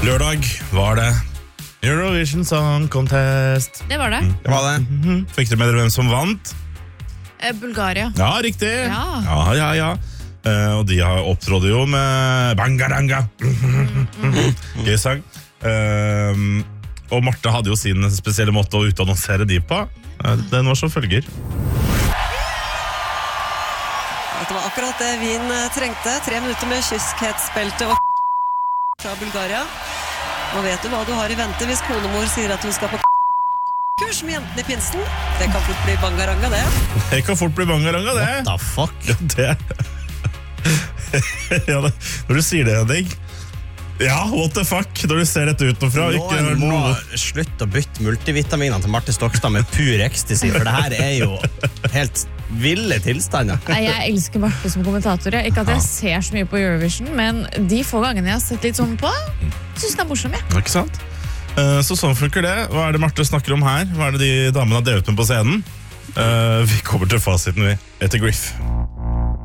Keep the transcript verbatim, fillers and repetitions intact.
Lørdag var det Eurovision Song Contest. Det var det. Mm, det var det. Mm-hmm. Fikk dere med dere hvem som vant? Eh, Bulgaria. Ja, riktig. Ja, ja, ja. ja. Uh, og de har opptrådde jo med Bangaranga. Gøy sang. Uh, og Marte hadde jo sin spesielle måte å utannonsere de på. Uh, den var som følger. Det var akkurat det Wien trengte. Tre minutter med kyskhetsbelte og fra Bulgaria. Nå vet du hva du har i vente hvis konemor sier at hun skal på kurs med jentene i pinsen. Det kan fort bli bangaranga, det. Det kan fort bli bangaranga, det. What the fuck? Ja, det. ja, det. Når du sier det, Henning. Ja, what the fuck, når du ser dette utenfra. Noen må noe. Slutte å bytte multivitaminene til Marte Stokstad med pur ecstasy, for det her er jo helt ville tilstander. Nei, jeg elsker Marte som kommentator. Ikke at jeg ser så mye på Eurovision, men de få gangene jeg har sett litt sånn på, synes det er morsom, jeg. Ikke sant? Så sånn funker det. Hva er det Marte snakker om her? Hva er det de damene har drevet med på scenen? Vi kommer til fasiten, vi. Etter Griff.